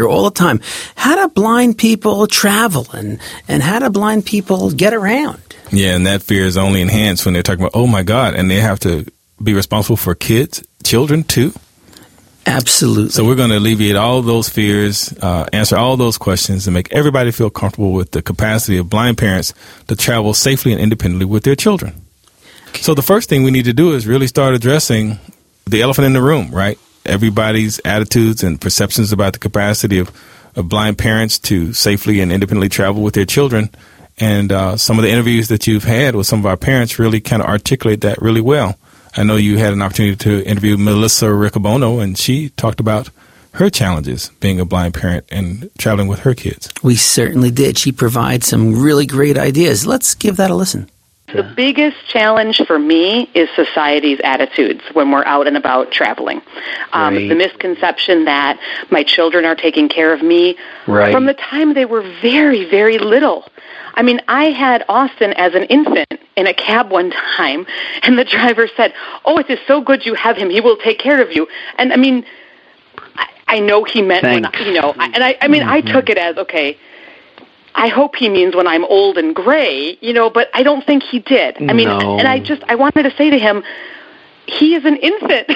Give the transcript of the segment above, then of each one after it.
all the time. How do blind people travel and how do blind people get around? Yeah, and that fear is only enhanced when they're talking about, oh my God, and they have to be responsible for children too. Absolutely. So we're going to alleviate all those fears, answer all those questions, and make everybody feel comfortable with the capacity of blind parents to travel safely and independently with their children. So the first thing we need to do is really start addressing the elephant in the room, right? Everybody's attitudes and perceptions about the capacity of blind parents to safely and independently travel with their children. And some of the interviews that you've had with some of our parents really kind of articulate that really well. I know you had an opportunity to interview Melissa Riccobono, and she talked about her challenges being a blind parent and traveling with her kids. We certainly did. She provides some really great ideas. Let's give that a listen. The biggest challenge for me is society's attitudes when we're out and about traveling. The misconception that my children are taking care of me from the time they were very, very little. I mean, I had Austin as an infant in a cab one time, and the driver said, "Oh, it is so good you have him. He will take care of you." And I mean, I know he meant I took it as, okay, I hope he means when I'm old and gray, but I don't think he did. I mean, and I wanted to say to him, he is an infant.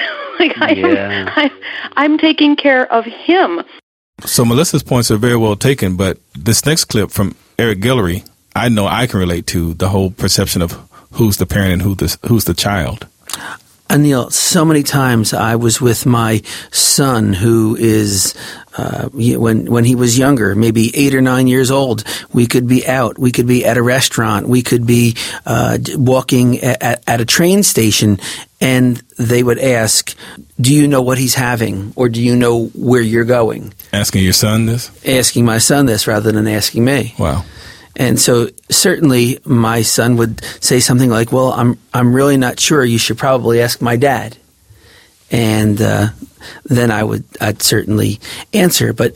I'm taking care of him. So Melissa's points are very well taken, but this next clip from Eric Guillory, I know I can relate to the whole perception of who's the parent and who's the child. Anil, so many times I was with my son who is, when he was younger, maybe 8 or 9 years old, we could be out, we could be at a restaurant, we could be walking at a train station, and they would ask, "Do you know what he's having? Or do you know where you're going?" Asking your son this? Asking my son this rather than asking me. Wow. And so certainly my son would say something like, "Well, I'm really not sure. You should probably ask my dad." And then I'd certainly answer. But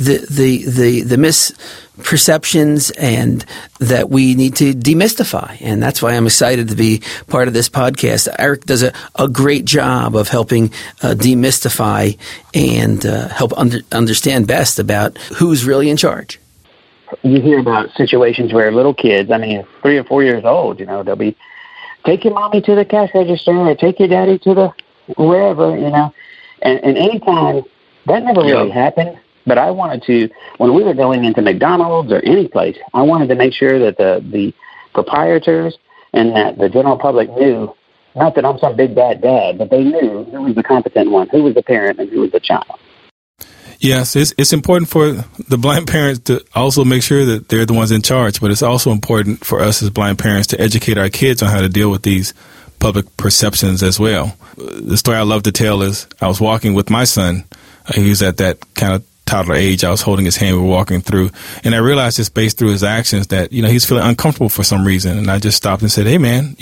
the misperceptions and that we need to demystify, and that's why I'm excited to be part of this podcast. Eric does a great job of helping demystify and help understand best about who's really in charge. You hear about situations where little kids, 3 or 4 years old, they'll be, take your mommy to the cash register or take your daddy to the wherever, and anytime, that never really happened, but I wanted to, when we were going into McDonald's or any place, I wanted to make sure that the proprietors and that the general public knew, not that I'm some big bad dad, but they knew who was the competent one, who was the parent, and who was the child. Yes, it's important for the blind parents to also make sure that they're the ones in charge, but it's also important for us as blind parents to educate our kids on how to deal with these public perceptions as well. The story I love to tell is I was walking with my son. He was at that kind of toddler age. I was holding his hand. We were walking through, and I realized just based through his actions that, he's feeling uncomfortable for some reason. And I just stopped and said, "Hey, man,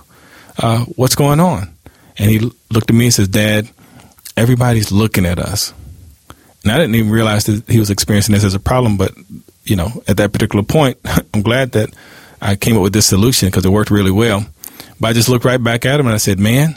what's going on?" And he looked at me and says, "Dad, everybody's looking at us." And I didn't even realize that he was experiencing this as a problem. But, at that particular point, I'm glad that I came up with this solution because it worked really well. But I just looked right back at him and I said, "Man,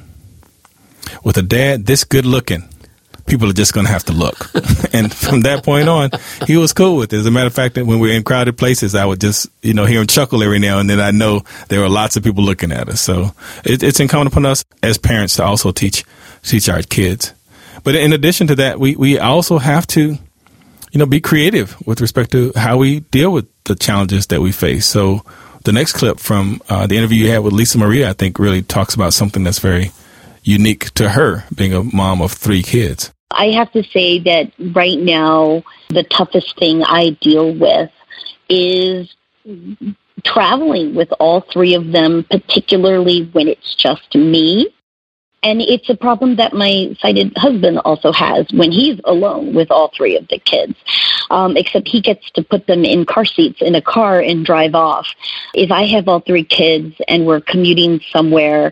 with a dad this good looking, people are just going to have to look." And from that point on, he was cool with it. As a matter of fact, when we were in crowded places, I would just, hear him chuckle every now and then. I know there were lots of people looking at us. So it's incumbent upon us as parents to also teach our kids. But in addition to that, we also have to, be creative with respect to how we deal with the challenges that we face. So the next clip from the interview you had with Lisa Maria, I think, really talks about something that's very unique to her, being a mom of 3 kids. I have to say that right now, the toughest thing I deal with is traveling with all 3 of them, particularly when it's just me. And it's a problem that my sighted husband also has when he's alone with all 3 of the kids, except he gets to put them in car seats in a car and drive off. If I have all 3 kids and we're commuting somewhere,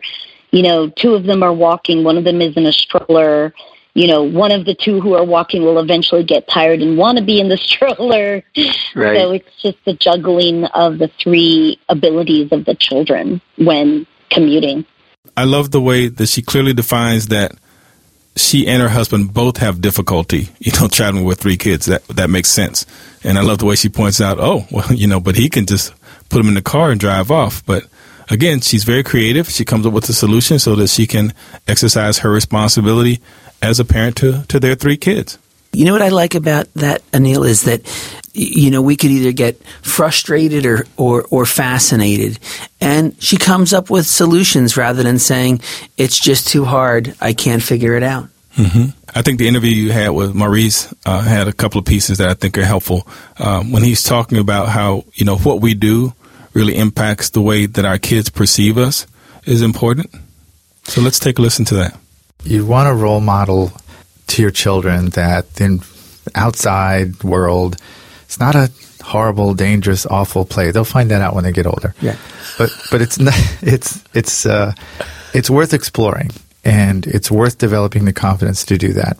2 of them are walking, one of them is in a stroller. One of the 2 who are walking will eventually get tired and want to be in the stroller. Right. So it's just the juggling of the 3 abilities of the children when commuting. I love the way that she clearly defines that she and her husband both have difficulty, traveling with 3 kids. That makes sense. And I love the way she points out, but he can just put them in the car and drive off. But again, she's very creative. She comes up with a solution so that she can exercise her responsibility as a parent to their 3 kids. You know what I like about that, Anil, is that, we could either get frustrated or fascinated. And she comes up with solutions rather than saying, it's just too hard, I can't figure it out. Mm-hmm. I think the interview you had with Maurice had a couple of pieces that I think are helpful. When he's talking about how, what we do really impacts the way that our kids perceive us is important. So let's take a listen to that. You want a role model to your children that the outside world, it's not a horrible, dangerous, awful place. They'll find that out when they get older. Yeah. But it's not, it's worth exploring, and it's worth developing the confidence to do that.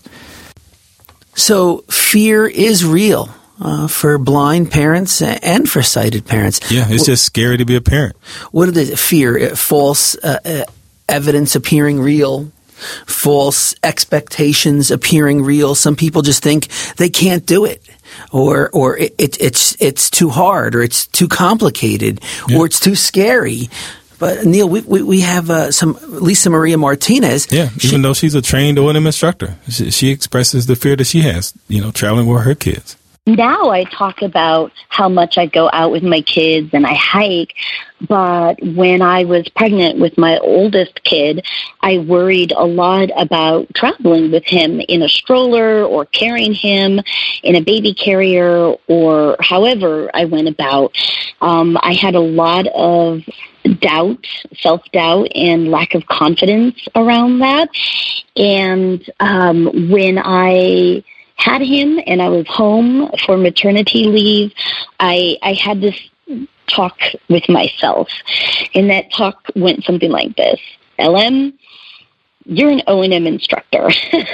So fear is real for blind parents and for sighted parents. Yeah, it's just scary to be a parent. What is the fear? False evidence appearing real. False expectations appearing real. Some people just think they can't do it, or it's too hard, or it's too complicated, or it's too scary. But Neil, we have some Lisa Maria Martinez. Yeah, even though she's a trained O&M instructor, she expresses the fear that she has, traveling with her kids. Now I talk about how much I go out with my kids and I hike, but when I was pregnant with my oldest kid, I worried a lot about traveling with him in a stroller or carrying him in a baby carrier or however I went about. I had a lot of doubt, self-doubt, and lack of confidence around that. And when I had him and I was home for maternity leave, I had this talk with myself. And that talk went something like this. LM, you're an O&M instructor.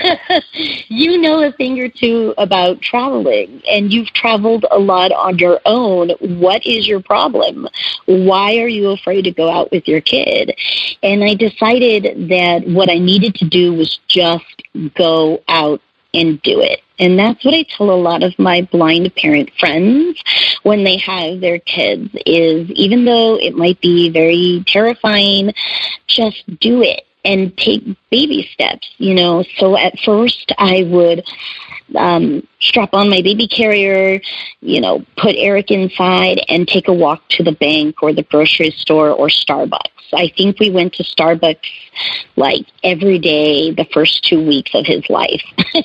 You know a thing or two about traveling, and you've traveled a lot on your own. What is your problem? Why are you afraid to go out with your kid? And I decided that what I needed to do was just go out and do it. And that's what I tell a lot of my blind parent friends when they have their kids is, even though it might be very terrifying, just do it and take baby steps, So at first I would strap on my baby carrier, put Eric inside and take a walk to the bank or the grocery store or Starbucks. I think we went to Starbucks like every day the first 2 weeks of his life.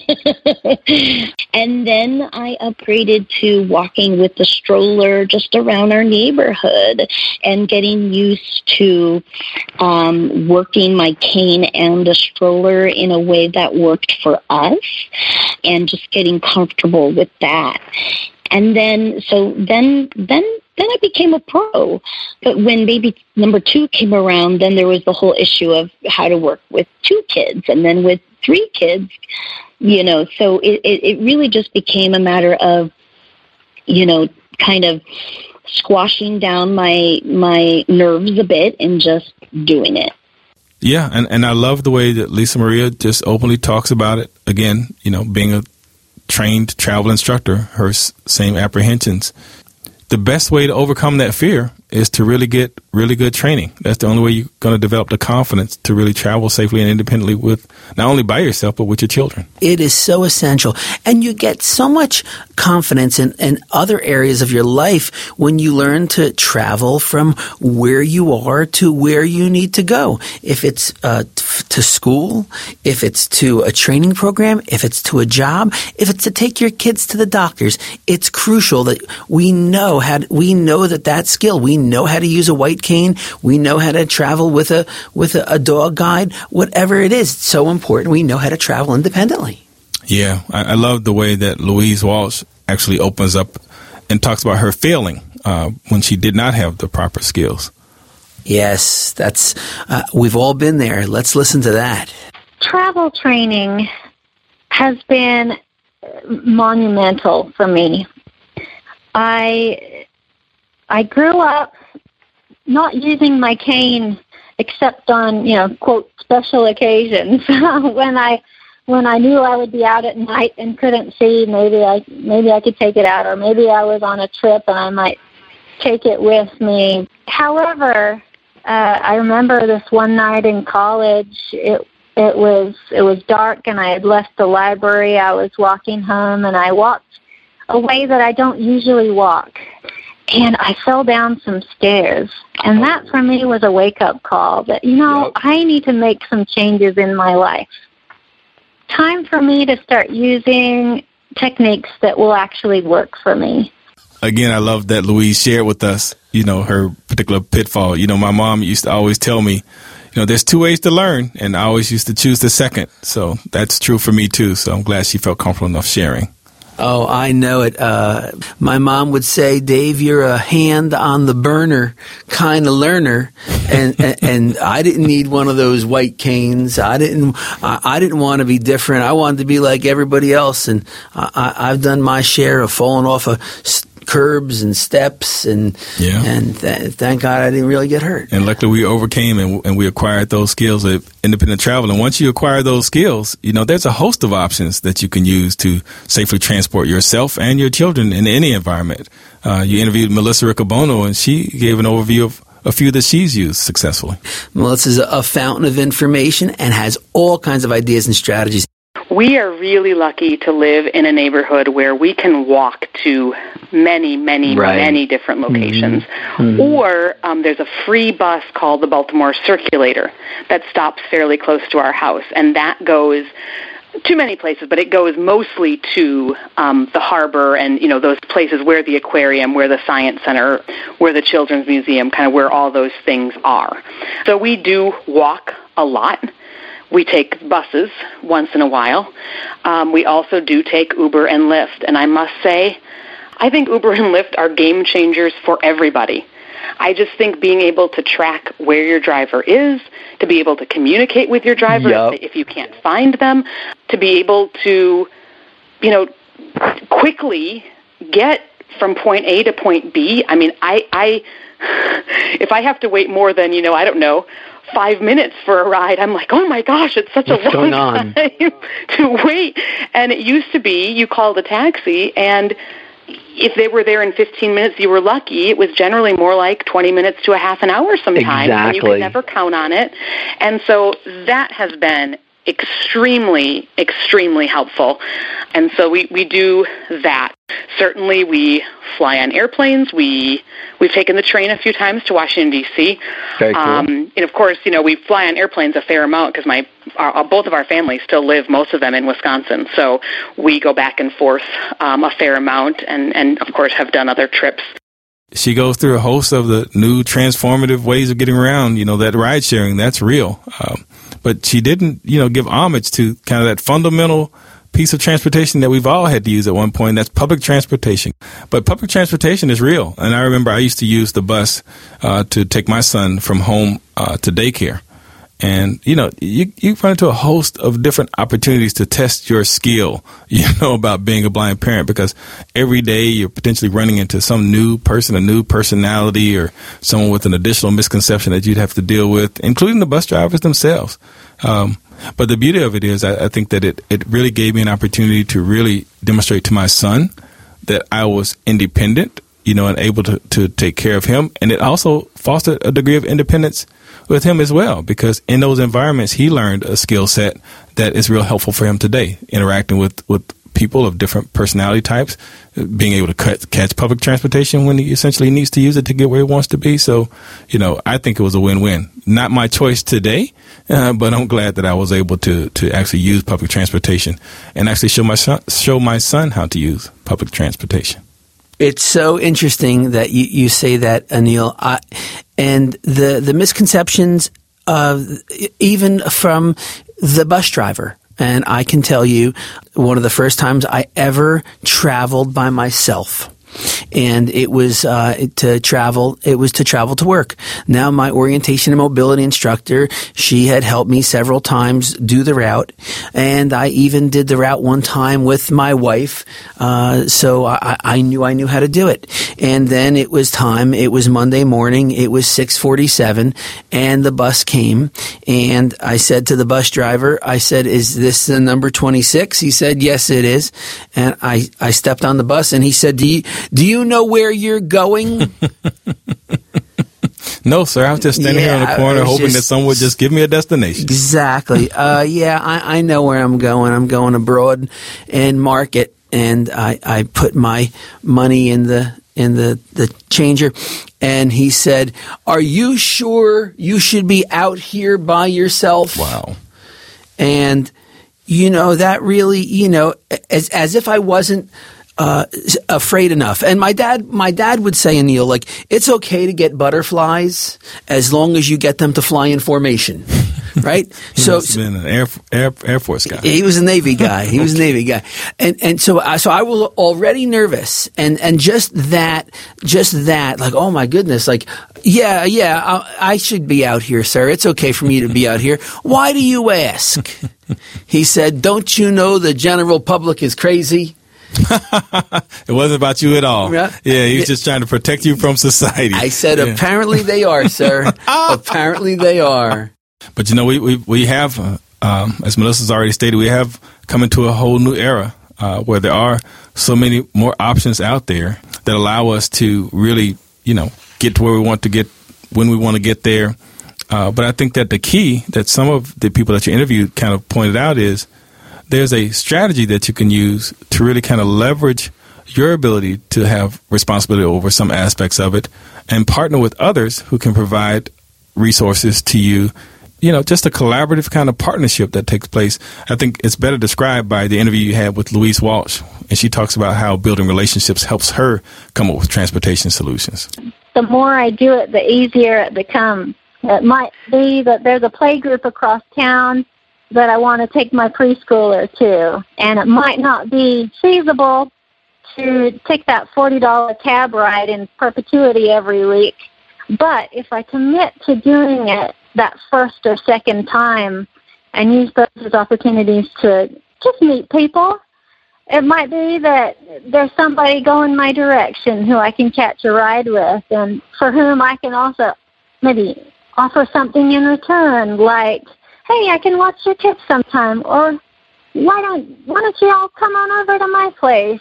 And then I upgraded to walking with the stroller just around our neighborhood and getting used to working my cane and the stroller in a way that worked for us and just getting comfortable with that. And then I became a pro. But when baby number 2 came around, then there was the whole issue of how to work with 2 kids and then with 3 kids, so it really just became a matter of, kind of squashing down my nerves a bit and just doing it. Yeah, and I love the way that Lisa Maria just openly talks about it. Again, being a trained travel instructor, her same apprehensions. The best way to overcome that fear is to really get really good training. That's the only way you're going to develop the confidence to really travel safely and independently with not only by yourself, but with your children. It is so essential. And you get so much confidence in other areas of your life when you learn to travel from where you are to where you need to go. If it's to school, if it's to a training program, if it's to a job, if it's to take your kids to the doctors, it's crucial that we know that skill. We know how to use a white cane. We know how to travel with a dog guide. Whatever it is, it's so important. We know how to travel independently. Yeah, I love the way that Louise Walsh actually opens up and talks about her failing when she did not have the proper skills. Yes, that's we've all been there. Let's listen to that. Travel training has been monumental for me. I grew up not using my cane except on, quote, special occasions when I when I knew I would be out at night and couldn't see, maybe I could take it out, or maybe I was on a trip and I might take it with me. However, I remember this one night in college. It was dark and I had left the library. I was walking home and I walked a way that I don't usually walk, and I fell down some stairs. And that for me was a wake-up call that, I need to make some changes in my life. Time for me to start using techniques that will actually work for me. Again, I love that Louise shared with us, her particular pitfall. My mom used to always tell me, there's two ways to learn, and I always used to choose the second. So that's true for me too. So I'm glad she felt comfortable enough sharing. Oh, I know it. My mom would say, Dave, you're a hand on the burner kind of learner. And I didn't need one of those white canes. I didn't want to be different. I wanted to be like everybody else. And I've done my share of falling off of curbs and steps, and thank God I didn't really get hurt. And luckily we overcame and we acquired those skills of independent travel. And once you acquire those skills, there's a host of options that you can use to safely transport yourself and your children in any environment. You interviewed Melissa Riccobono, and she gave an overview of a few that she's used successfully. Melissa's a fountain of information and has all kinds of ideas and strategies. We are really lucky to live in a neighborhood where we can walk to many different locations. Mm-hmm. Or there's a free bus called the Baltimore Circulator that stops fairly close to our house, and that goes to many places, but it goes mostly to the harbor and, those places where the aquarium, where the science center, where the children's museum, kind of where all those things are. So we do walk a lot. We take buses once in a while. We also do take Uber and Lyft. And I must say, I think Uber and Lyft are game changers for everybody. I just think being able to track where your driver is, to be able to communicate with your driver if you can't find them, to be able to, quickly get from point A to point B. I mean, I if I have to wait more than, 5 minutes for a ride, I'm like, oh my gosh, it's such a long time to wait. And it used to be you called a taxi, and if they were there in 15 minutes, you were lucky. It was generally more like 20 minutes to a half an hour sometimes, and you could never count on it. And so that has been extremely, extremely helpful. And so we do that. Certainly we fly on airplanes. We've taken the train a few times to Washington, D.C. Very cool. And of course, we fly on airplanes a fair amount because both of our families still live, most of them in Wisconsin. So we go back and forth a fair amount and of course have done other trips. She goes through a host of the new transformative ways of getting around, that ride sharing, that's real. But she didn't, give homage to kind of that fundamental piece of transportation that we've all had to use at one point. That's public transportation. But public transportation is real. And I remember I used to use the bus to take my son from home to daycare. And, you run into a host of different opportunities to test your skill, about being a blind parent, because every day you're potentially running into some new person, a new personality, or someone with an additional misconception that you'd have to deal with, including the bus drivers themselves. But the beauty of it is I think that it really gave me an opportunity to really demonstrate to my son that I was independent, and able to take care of him. And it also fostered a degree of independence with him as well, because in those environments, he learned a skill set that is real helpful for him today, interacting with people of different personality types, being able to catch public transportation when he essentially needs to use it to get where he wants to be. So, I think it was a win-win. Not my choice today, but I'm glad that I was able to actually use public transportation and actually show my son how to use public transportation. It's so interesting that you say that, Anil. And the misconceptions, even from the bus driver. And I can tell you, one of the first times I ever traveled by myself, and it was to travel. It was to travel to work. Now, my orientation and mobility instructor, she had helped me several times do the route, and I even did the route one time with my wife. So I knew how to do it. And then it was time. It was Monday morning. It was 6:47, and the bus came. And I said to the bus driver, I said, "Is this the number 26?" He said, "Yes, it is." And I stepped on the bus, and he said, Do you know where you're going?" No, sir. I was just standing here on the corner hoping that someone would just give me a destination. Exactly. I know where I'm going. I'm going to Broad and Market, and I put my money in the changer, and he said, "Are you sure you should be out here by yourself?" Wow. And that really, as if I wasn't afraid enough. And my dad would say, Neil, like, it's okay to get butterflies as long as you get them to fly in formation. Right? He must have been an Air Force guy. He was a Navy guy. He was a Navy guy. And so I was already nervous. And just that, like, oh my goodness, like, I should be out here, sir. It's okay for me to be out here. Why do you ask? He said, "Don't you know the general public is crazy?" It wasn't about you at all. Yeah, he was just trying to protect you from society. I said, Apparently they are, sir. Apparently they are. But we have, as Melissa's already stated, we have come into a whole new era where there are so many more options out there that allow us to really, get to where we want to get when we want to get there. But I think that the key that some of the people that you interviewed kind of pointed out is there's a strategy that you can use to really kind of leverage your ability to have responsibility over some aspects of it and partner with others who can provide resources to you. Just a collaborative kind of partnership that takes place. I think it's better described by the interview you had with Louise Walsh, and she talks about how building relationships helps her come up with transportation solutions. The more I do it, the easier it becomes. It might be that there's a play group across town that I want to take my preschooler to, and it might not be feasible to take that $40 cab ride in perpetuity every week. But if I commit to doing it that first or second time and use those as opportunities to just meet people, it might be that there's somebody going my direction who I can catch a ride with and for whom I can also maybe offer something in return, like, "Hey, I can watch your kids sometime," or why don't you all come on over to my place?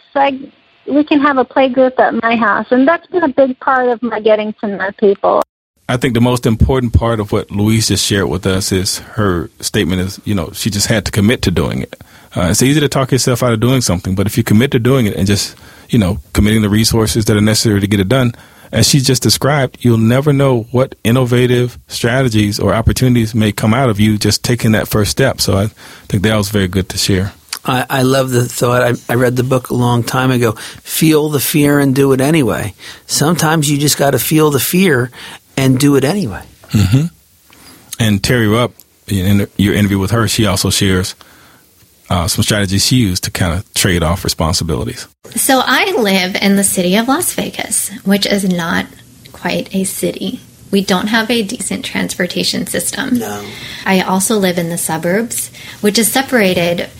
We can have a play group at my house. And that's been a big part of my getting to know people. I think the most important part of what Louise just shared with us is her statement is, she just had to commit to doing it. It's easy to talk yourself out of doing something, but if you commit to doing it and just, committing the resources that are necessary to get it done, as she just described, you'll never know what innovative strategies or opportunities may come out of you just taking that first step. So I think that was very good to share. I love the thought. I read the book a long time ago. Feel the fear and do it anyway. Sometimes you just got to feel the fear and do it anyway. Mm-hmm. And Terry Rupp, in your interview with her, she also shares some strategies she used to kind of trade off responsibilities. So I live in the city of Las Vegas, which is not quite a city. We don't have a decent transportation system. No. I also live in the suburbs, which is separated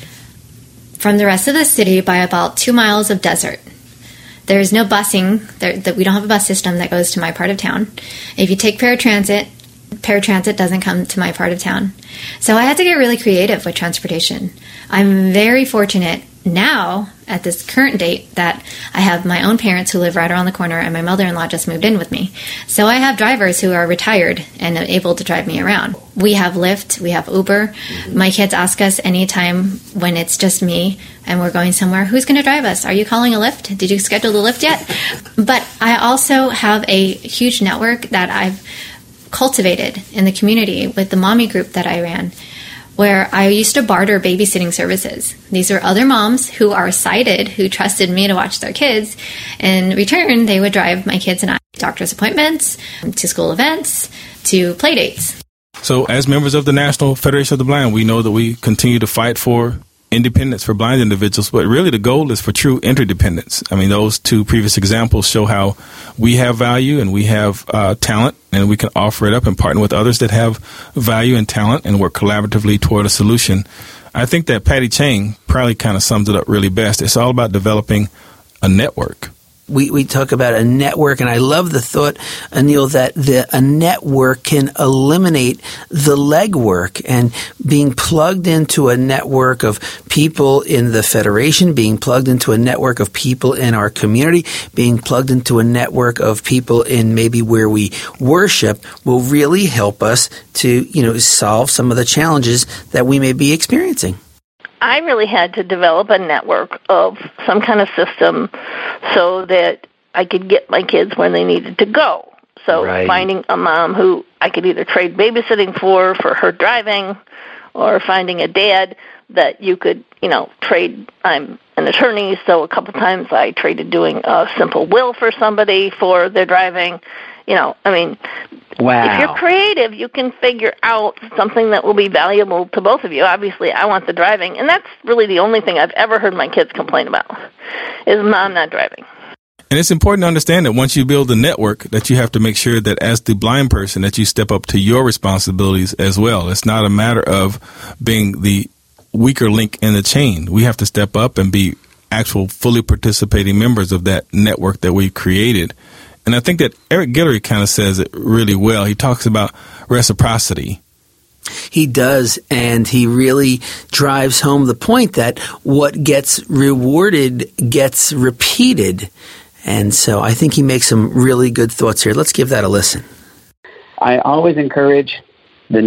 from the rest of the city by about 2 miles of desert. There's no busing. We don't have a bus system that goes to my part of town. If you take paratransit doesn't come to my part of town. So I had to get really creative with transportation. I'm very fortunate now, at this current date, that I have my own parents who live right around the corner, and my mother-in-law just moved in with me. So I have drivers who are retired and able to drive me around. We have Lyft, we have Uber. Mm-hmm. My kids ask us anytime when it's just me and we're going somewhere, who's going to drive us? Are you calling a Lyft? Did you schedule the Lyft yet? But I also have a huge network that I've cultivated in the community with the mommy group that I ran, where I used to barter babysitting services. These are other moms who are sighted, who trusted me to watch their kids. In return, they would drive my kids and I to doctor's appointments, to school events, to play dates. So as members of the National Federation of the Blind, we know that we continue to fight for independence for blind individuals, but really the goal is for true interdependence. I mean, those two previous examples show how we have value and we have talent, and we can offer it up and partner with others that have value and talent and work collaboratively toward a solution. I think that Patty Chang probably kind of sums it up really best. It's all about developing a network. We talk about a network, and I love the thought, Anil, that a network can eliminate the legwork, and being plugged into a network of people in the Federation, being plugged into a network of people in our community, being plugged into a network of people in maybe where we worship will really help us to, solve some of the challenges that we may be experiencing. I really had to develop a network of some kind of system so that I could get my kids when they needed to go. So finding a mom who I could either trade babysitting for her driving, or finding a dad that you could, trade. I'm an attorney, so a couple times I traded doing a simple will for somebody for their driving. Wow. If you're creative, you can figure out something that will be valuable to both of you. Obviously, I want the driving, and that's really the only thing I've ever heard my kids complain about, is mom not driving. And it's important to understand that once you build a network, that you have to make sure that as the blind person, that you step up to your responsibilities as well. It's not a matter of being the weaker link in the chain. We have to step up and be actual fully participating members of that network that we've created. And I think that Eric Guillory kind of says it really well. He talks about reciprocity. He does, and he really drives home the point that what gets rewarded gets repeated. And so I think he makes some really good thoughts here. Let's give that a listen. I always encourage but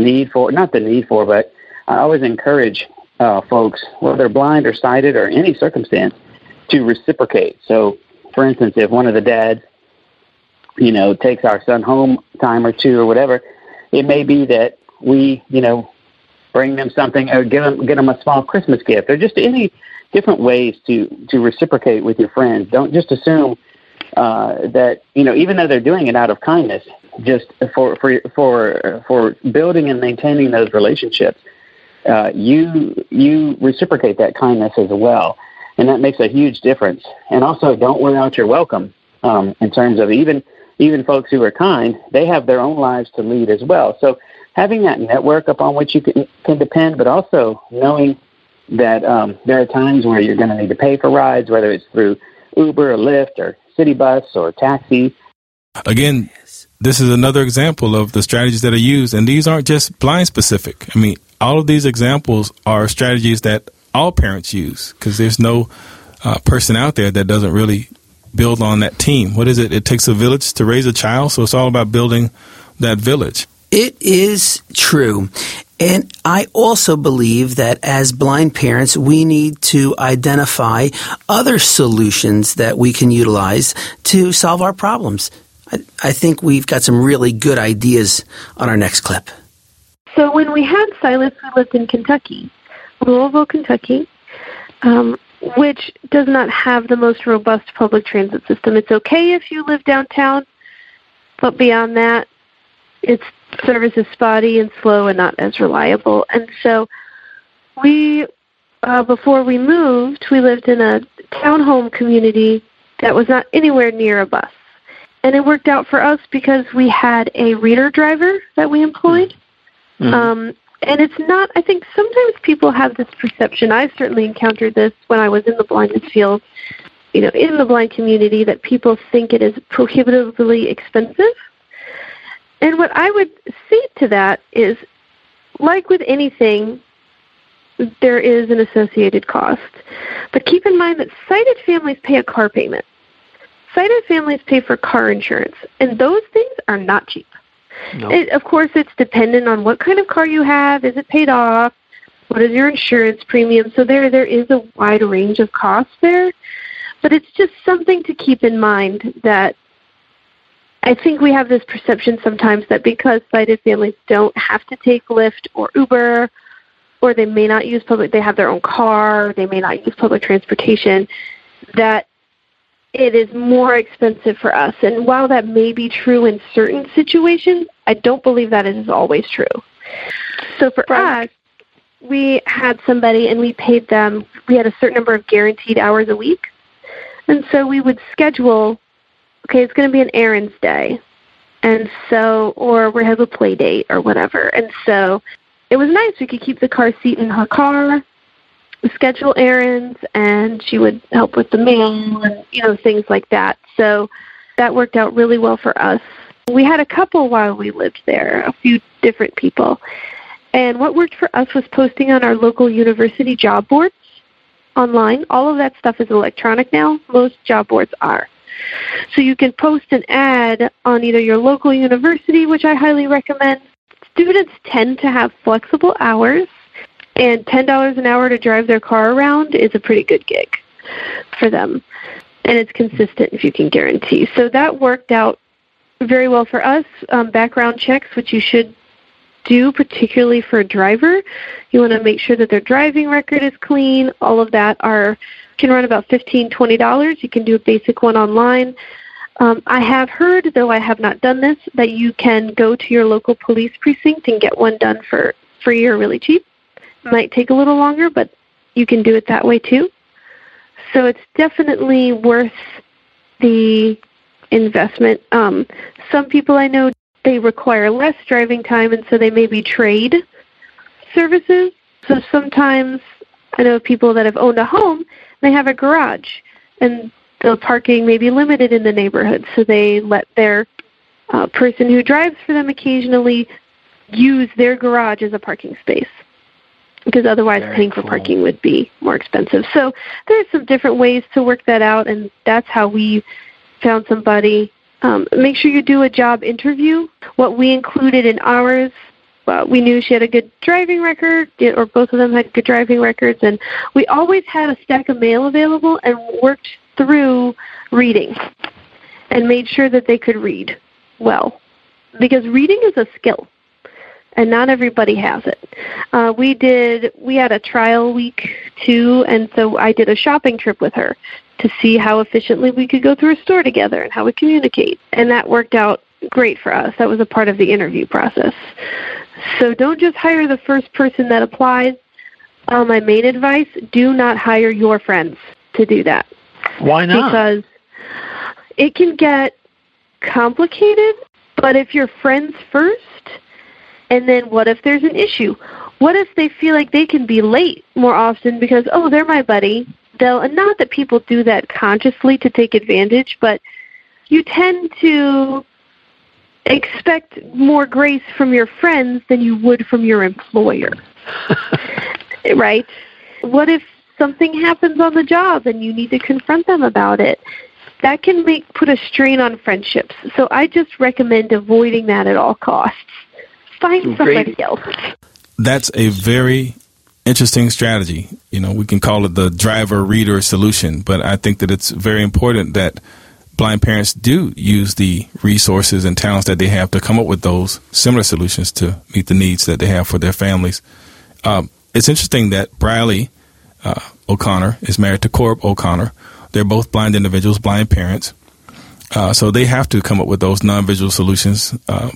I always encourage folks, whether they're blind or sighted or any circumstance, to reciprocate. So, for instance, if one of the dads takes our son home a time or two or whatever, it may be that we, bring them something or get them a small Christmas gift, or just any different ways to reciprocate with your friends. Don't just assume that, even though they're doing it out of kindness, just for building and maintaining those relationships, you reciprocate that kindness as well. And that makes a huge difference. And also, don't wear out your welcome in terms of even folks who are kind, they have their own lives to lead as well. So having that network upon which you can depend, but also knowing that there are times where you're going to need to pay for rides, whether it's through Uber or Lyft or city bus or taxi. Again, this is another example of the strategies that are used, and these aren't just blind specific. I mean, all of these examples are strategies that all parents use, because there's no person out there that doesn't really build on that team. What is it? It takes a village to raise a child, so it's all about building that village. It is true. And I also believe that as blind parents, we need to identify other solutions that we can utilize to solve our problems. I think we've got some really good ideas on our next clip. So when we had Silas, we lived in Kentucky, Louisville, Kentucky, which does not have the most robust public transit system. It's okay if you live downtown, but beyond that, its service is spotty and slow and not as reliable. And so we, before we moved, we lived in a townhome community that was not anywhere near a bus. And it worked out for us because we had a reader driver that we employed. Mm-hmm. And it's not, I think sometimes people have this perception, I certainly encountered this when I was in the blindness field, in the blind community, that people think it is prohibitively expensive. And what I would say to that is, like with anything, there is an associated cost. But keep in mind that sighted families pay a car payment. Sighted families pay for car insurance, and those things are not cheap. Nope. Of course, it's dependent on what kind of car you have. Is it paid off? What is your insurance premium? So there is a wide range of costs there. But it's just something to keep in mind, that I think we have this perception sometimes that because sighted families don't have to take Lyft or Uber, or they may not use they have their own car, they may not use public transportation, that it is more expensive for us. And while that may be true in certain situations, I don't believe that is always true. So for us, we had somebody and we paid them, we had a certain number of guaranteed hours a week. And so we would schedule, okay, it's going to be an errands day. And so, or we have a play date or whatever. And so it was nice. We could keep the car seat in her car, schedule errands, and she would help with the mail and, things like that. So that worked out really well for us. We had a couple while we lived there, a few different people. And what worked for us was posting on our local university job boards online. All of that stuff is electronic now. Most job boards are. So you can post an ad on either your local university, which I highly recommend. Students tend to have flexible hours, and $10 an hour to drive their car around is a pretty good gig for them. And it's consistent, if you can guarantee. So that worked out very well for us. Background checks, which you should do, particularly for a driver. You want to make sure that their driving record is clean. All of that can run about $15, $20. You can do a basic one online. I have heard, though I have not done this, that you can go to your local police precinct and get one done for free or really cheap. It might take a little longer, but you can do it that way too. So it's definitely worth the investment. Some people I know, they require less driving time, and so they maybe trade services. So sometimes I know people that have owned a home, they have a garage, and the parking may be limited in the neighborhood, so they let their person who drives for them occasionally use their garage as a parking space, because otherwise paying for parking would be more expensive. So there's some different ways to work that out, and that's how we found somebody. Make sure you do a job interview. What we included in ours, we knew she had a good driving record, or both of them had good driving records, and we always had a stack of mail available and worked through reading and made sure that they could read well, because reading is a skill, and not everybody has it. We had a trial week too, and so I did a shopping trip with her to see how efficiently we could go through a store together and how we communicate. And that worked out great for us. That was a part of the interview process. So don't just hire the first person that applies. My main advice, do not hire your friends to do that. Why not? Because it can get complicated, but if you're friends first, and then what if there's an issue? What if they feel like they can be late more often because, they're my buddy? And not that people do that consciously to take advantage, but you tend to expect more grace from your friends than you would from your employer, right? What if something happens on the job and you need to confront them about it? That can put a strain on friendships. So I just recommend avoiding that at all costs. Find somebody else. That's a very interesting strategy. We can call it the driver-reader solution, but I think that it's very important that blind parents do use the resources and talents that they have to come up with those similar solutions to meet the needs that they have for their families. It's interesting that Briley O'Connor is married to Corb O'Connor. They're both blind individuals, blind parents. So they have to come up with those non-visual solutions.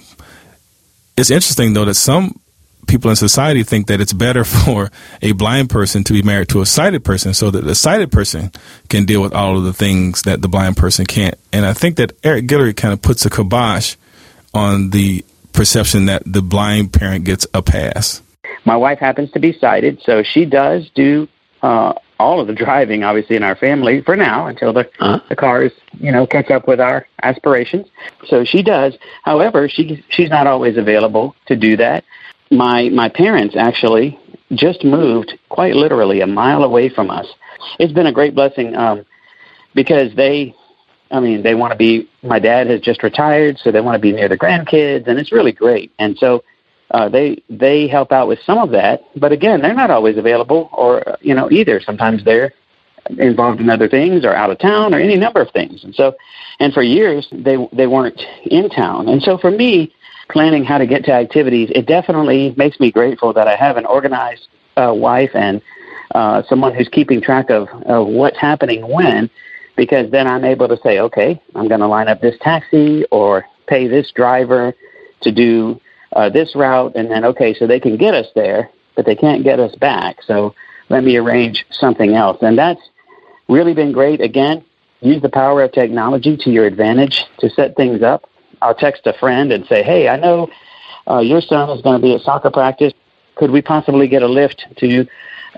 It's interesting, though, that some people in society think that it's better for a blind person to be married to a sighted person so that the sighted person can deal with all of the things that the blind person can't. And I think that Eric Guillory kind of puts a kibosh on the perception that the blind parent gets a pass. My wife happens to be sighted, so she does do all of the driving, obviously, in our family for now until the cars, catch up with our aspirations. So she does. However, she's not always available to do that. My parents actually just moved quite literally a mile away from us. It's been a great blessing because they want to be, my dad has just retired, so they want to be near the grandkids, and it's really great. And so they help out with some of that. But again, they're not always available or, either. Sometimes they're involved in other things or out of town or any number of things. And for years, they weren't in town. And so for me, planning how to get to activities, it definitely makes me grateful that I have an organized wife and someone who's keeping track of what's happening when, because then I'm able to say, okay, I'm going to line up this taxi or pay this driver to do this route, and then, okay, so they can get us there but they can't get us back. So let me arrange something else. And that's really been great. Again, use the power of technology to your advantage to set things up. I'll text a friend and say, hey, I know your son is going to be at soccer practice. Could we possibly get a lift to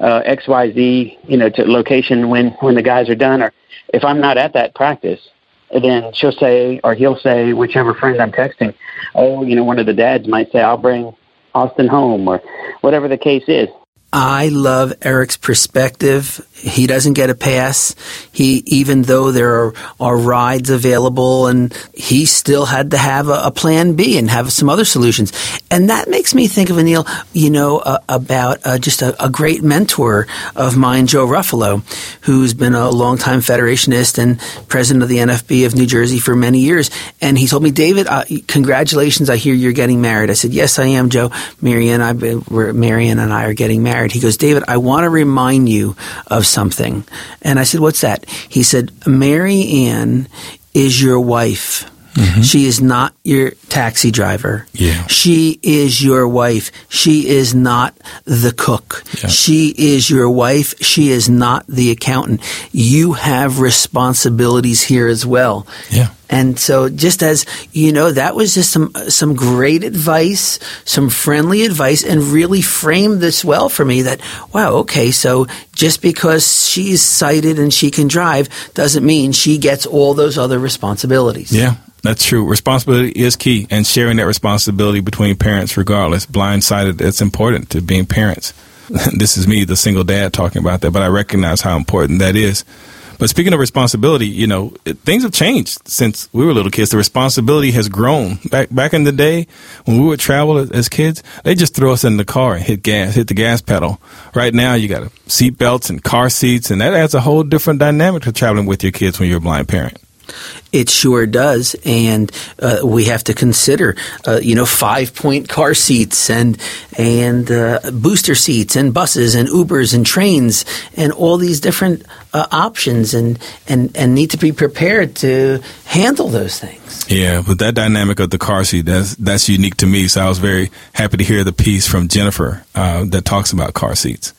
XYZ, to location when the guys are done? Or if I'm not at that practice, then she'll say, or he'll say, whichever friend I'm texting, one of the dads might say, I'll bring Austin home, or whatever the case is. I love Eric's perspective. He doesn't get a pass. Even though there are rides available, and he still had to have a plan B and have some other solutions. And that makes me think of, Anil, about just a great mentor of mine, Joe Ruffalo, who's been a longtime Federationist and president of the NFB of New Jersey for many years. And he told me, David, congratulations, I hear you're getting married. I said, yes, I am, Joe. Marianne and I are getting married. He goes, David, I want to remind you of something. And I said, what's that? He said, Mary Ann is your wife. Mm-hmm. She is not your taxi driver. Yeah. She is your wife. She is not the cook. Yeah. She is your wife. She is not the accountant. You have responsibilities here as well. Yeah. And so just as, that was just some great advice, some friendly advice, and really framed this well for me that, wow, okay, so just because she's sighted and she can drive doesn't mean she gets all those other responsibilities. Yeah. That's true. Responsibility is key, and sharing that responsibility between parents regardless. Blindsided, it's important to being parents. This is me, the single dad, talking about that, but I recognize how important that is. But speaking of responsibility, things have changed since we were little kids. The responsibility has grown. Back in the day, when we would travel as kids, they just throw us in the car and hit the gas pedal. Right now, you got seat belts and car seats, and that adds a whole different dynamic to traveling with your kids when you're a blind parent. It sure does, and we have to consider, 5-point car seats and booster seats and buses and Ubers and trains and all these different options, and need to be prepared to handle those things. Yeah, but that dynamic of the car seat, that's unique to me. So I was very happy to hear the piece from Jennifer that talks about car seats.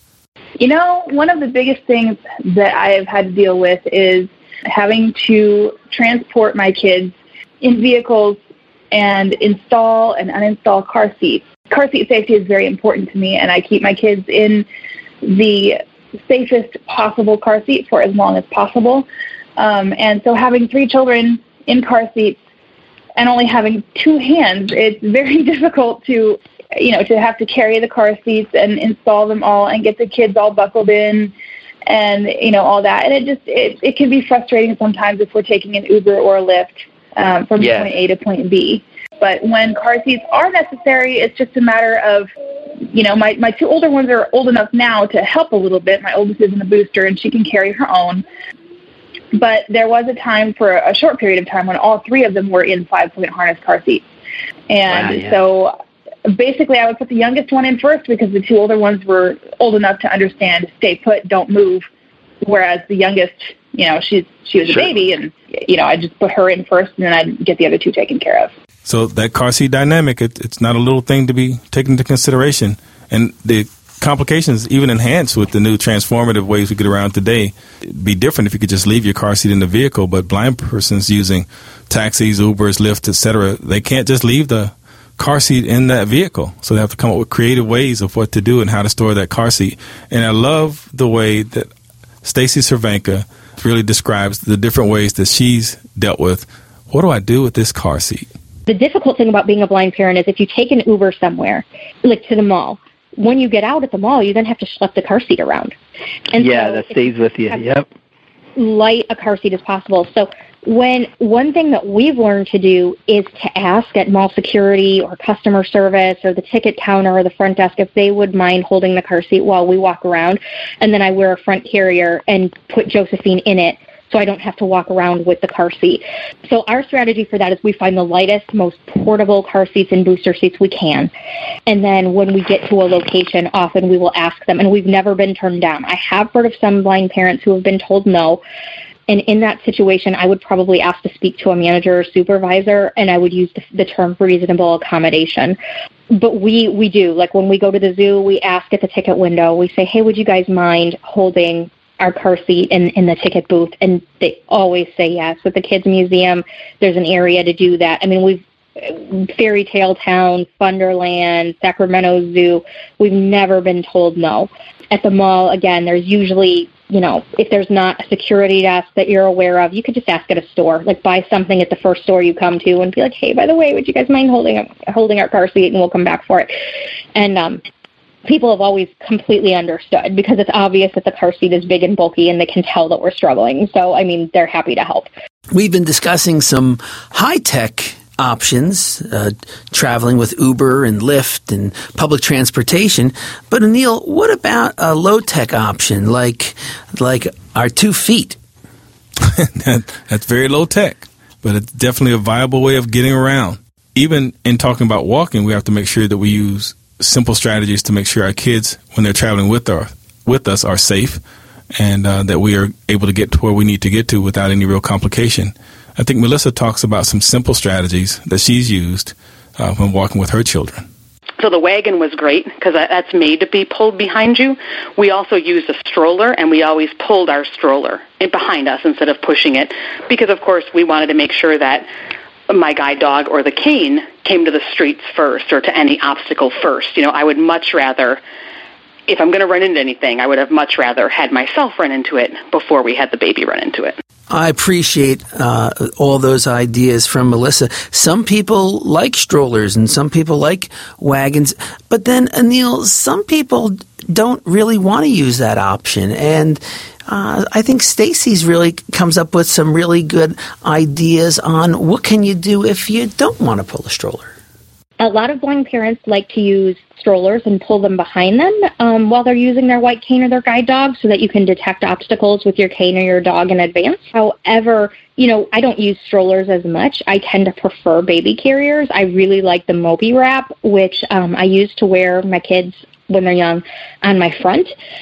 One of the biggest things that I have had to deal with is having to transport my kids in vehicles and install and uninstall car seats. Car seat safety is very important to me, and I keep my kids in the safest possible car seat for as long as possible. And so having 3 children in car seats and only having 2 hands, it's very difficult to have to carry the car seats and install them all and get the kids all buckled in and, all that. And it can be frustrating sometimes if we're taking an Uber or a Lyft from point A to point B. But when car seats are necessary, it's just a matter of, my 2 older ones are old enough now to help a little bit. My oldest is in the booster, and she can carry her own. But there was a time for a short period of time when all 3 of them were in 5-point harness car seats. And so basically I would put the youngest one in first because the 2 older ones were old enough to understand, stay put, don't move. Whereas the youngest, she was a baby, and, I just put her in first, and then I'd get the other 2 taken care of. So that car seat dynamic, it's not a little thing to be taken into consideration. And the complications even enhanced with the new transformative ways we get around today. It'd be different if you could just leave your car seat in the vehicle, but blind persons using taxis, Ubers, Lyft, etc., they can't just leave the car seat in that vehicle. So they have to come up with creative ways of what to do and how to store that car seat. And I love the way that Stacy Cervenka really describes the different ways that she's dealt with, what do I do with this car seat? The difficult thing about being a blind parent is if you take an Uber somewhere, like to the mall, when you get out at the mall, you then have to schlep the car seat around. And so that stays with you. Yep. Light a car seat as possible. So one thing that we've learned to do is to ask at mall security or customer service or the ticket counter or the front desk if they would mind holding the car seat while we walk around. And then I wear a front carrier and put Josephine in it so I don't have to walk around with the car seat. So our strategy for that is we find the lightest, most portable car seats and booster seats we can. And then when we get to a location, often we will ask them, and we've never been turned down. I have heard of some blind parents who have been told no. And in that situation, I would probably ask to speak to a manager or supervisor, and I would use the term reasonable accommodation. But we do, like when we go to the zoo, we ask at the ticket window, we say, hey, would you guys mind holding our car seat in the ticket booth? And they always say yes. At the Kids Museum, there's an area to do that. I mean, Fairy Tale Town, Funderland, Sacramento Zoo, we've never been told no. At the mall, again, there's usually, if there's not a security desk that you're aware of, you could just ask at a store, like buy something at the first store you come to and be like, hey, by the way, would you guys mind holding our car seat, and we'll come back for it. And people have always completely understood, because it's obvious that the car seat is big and bulky and they can tell that we're struggling. So, I mean, they're happy to help. We've been discussing some high-tech options, traveling with Uber and Lyft and public transportation. But Anil, what about a low-tech option like our 2 feet? That's very low-tech, but it's definitely a viable way of getting around. Even in talking about walking, we have to make sure that we use simple strategies to make sure our kids, when they're traveling with us, are safe, and that we are able to get to where we need to get to without any real complication. I think Melissa talks about some simple strategies that she's used when walking with her children. So the wagon was great because that's made to be pulled behind you. We also used a stroller, and we always pulled our stroller behind us instead of pushing it because, of course, we wanted to make sure that my guide dog or the cane came to the streets first or to any obstacle first. I would much rather, if I'm going to run into anything, I would have much rather had myself run into it before we had the baby run into it. I appreciate all those ideas from Melissa. Some people like strollers and some people like wagons. But then, Anil, some people don't really want to use that option. And I think Stacy's really comes up with some really good ideas on what can you do if you don't want to pull a stroller. A lot of blind parents like to use strollers and pull them behind them while they're using their white cane or their guide dog so that you can detect obstacles with your cane or your dog in advance. However, I don't use strollers as much. I tend to prefer baby carriers. I really like the Moby Wrap, which I use to wear my kids when they're young on my front.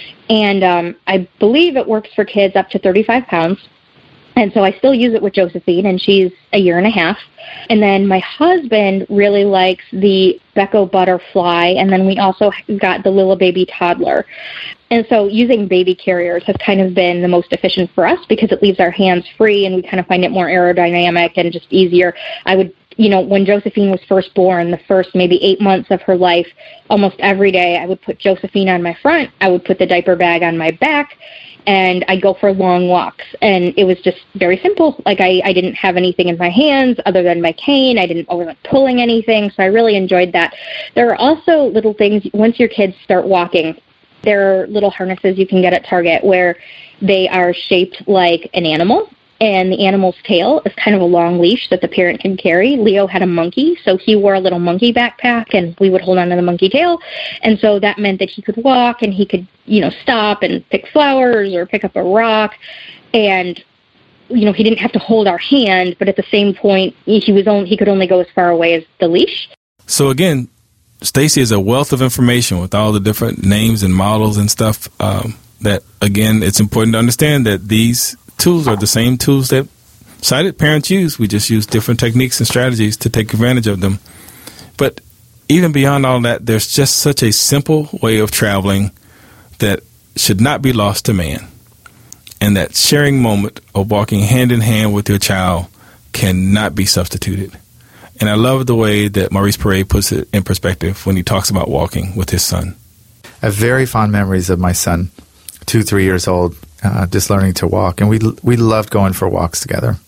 And I believe it works for kids up to 35 pounds. And so I still use it with Josephine, and she's a year and a half. And then my husband really likes the Becco Butterfly, and then we also got the Lilla Baby Toddler. And so using baby carriers has kind of been the most efficient for us because it leaves our hands free, and we kind of find it more aerodynamic and just easier. I would, when Josephine was first born, the first maybe 8 months of her life, almost every day I would put Josephine on my front, I would put the diaper bag on my back, and I'd go for long walks. And it was just very simple. Like I didn't have anything in my hands other than my cane. I wasn't pulling anything. So I really enjoyed that. There are also little things, once your kids start walking, there are little harnesses you can get at Target where they are shaped like an animal. And the animal's tail is kind of a long leash that the parent can carry. Leo had a monkey, so he wore a little monkey backpack, and we would hold on to the monkey tail. And so that meant that he could walk, and he could, stop and pick flowers or pick up a rock. And, he didn't have to hold our hand, but at the same point, he could only go as far away as the leash. So again, Stacy is a wealth of information with all the different names and models and stuff. That, again, it's important to understand that these tools are the same tools that sighted parents use. We just use different techniques and strategies to take advantage of them. But even beyond all that, there's just such a simple way of traveling that should not be lost to man. And that sharing moment of walking hand in hand with your child cannot be substituted. And I love the way that Maurice Paré puts it in perspective when he talks about walking with his son. I have very fond memories of my son, 2-3 years old, just learning to walk. And we loved going for walks together.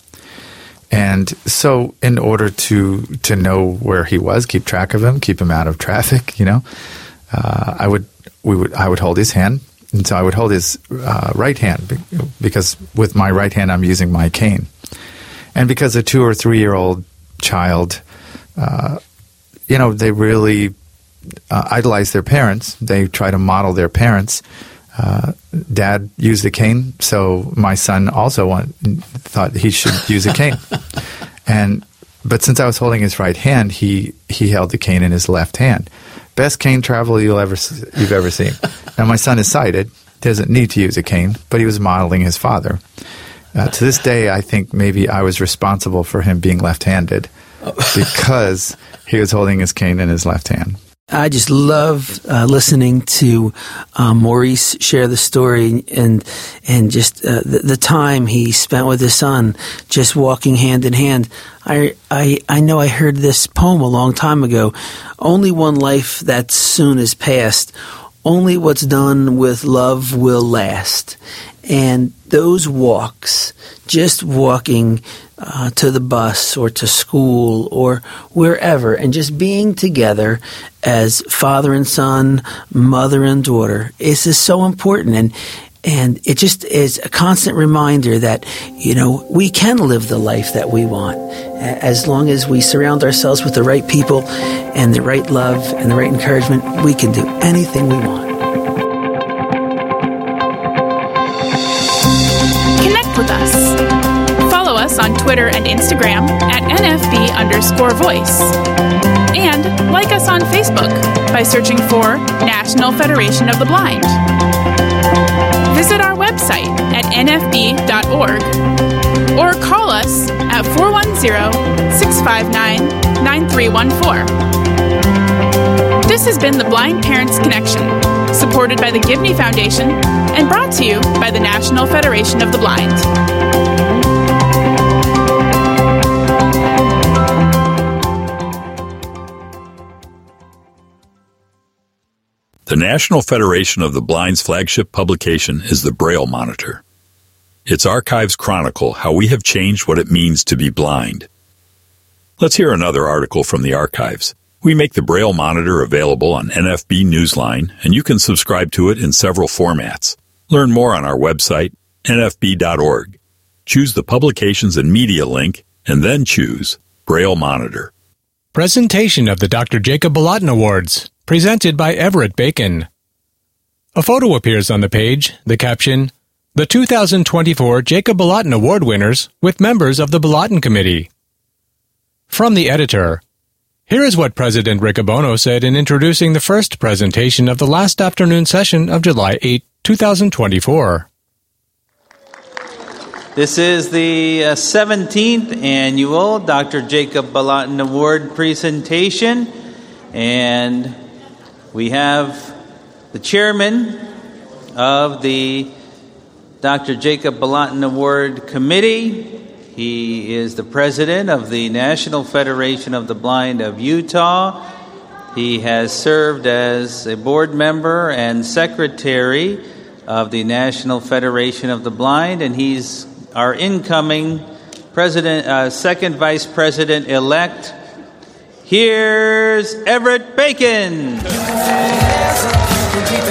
And so in order to know where he was, keep track of him, keep him out of traffic, I would hold his hand. And so I would hold his right hand because with my right hand I'm using my cane. And because a 2 or 3 year old child, they really idolize their parents. They try to model their parents. Dad used a cane, so my son also thought he should use a cane. But since I was holding his right hand, he held the cane in his left hand. Best cane travel you've ever seen. Now my son is sighted, doesn't need to use a cane, but he was modeling his father. To this day, I think maybe I was responsible for him being left-handed because he was holding his cane in his left hand. I just love listening to Maurice share the story and just the time he spent with his son, just walking hand in hand. I know I heard this poem a long time ago. Only one life that soon is past. Only what's done with love will last. And those walks, just walking to the bus or to school or wherever, and just being together as father and son, mother and daughter, is just so important. And it just is a constant reminder that, we can live the life that we want as long as we surround ourselves with the right people and the right love and the right encouragement. We can do anything we want. With us. Follow us on Twitter and Instagram at NFB_voice. And like us on Facebook by searching for National Federation of the Blind. Visit our website at nfb.org or call us at 410-659-9314. This has been the Blind Parents Connection, supported by the Gibney Foundation and brought to you by the National Federation of the Blind. The National Federation of the Blind's flagship publication is the Braille Monitor. Its archives chronicle how we have changed what it means to be blind. Let's hear another article from the archives. We make the Braille Monitor available on NFB Newsline, and you can subscribe to it in several formats. Learn more on our website, nfb.org. Choose the Publications and Media link, and then choose Braille Monitor. Presentation of the Dr. Jacob Balatin Awards, presented by Everett Bacon. A photo appears on the page, the caption, "The 2024 Jacob Balatin Award winners with members of the Balatin Committee." From the editor, here is what President Riccobono said in introducing the first presentation of the last afternoon session of July 8, 2024. This is the 17th annual Dr. Jacob Balatin Award presentation, and we have the chairman of the Dr. Jacob Balatin Award Committee. He is the president of the National Federation of the Blind of Utah. He has served as a board member and secretary of the National Federation of the Blind, and he's our incoming president, second vice president-elect. Here's Everett Bacon.